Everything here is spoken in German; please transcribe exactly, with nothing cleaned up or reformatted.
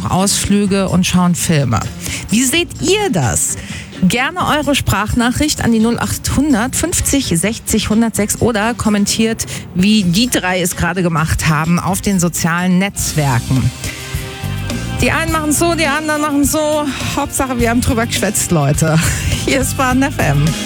noch Ausflüge und schauen Filme. Wie seht ihr das? Gerne eure Sprachnachricht an die null acht hundert fünfzig sechzig hundertsechs oder kommentiert, wie die drei es gerade gemacht haben auf den sozialen Netzwerken. Die einen machen es so, die anderen machen es so. Hauptsache, wir haben drüber geschwätzt, Leute. Hier ist Baden F M.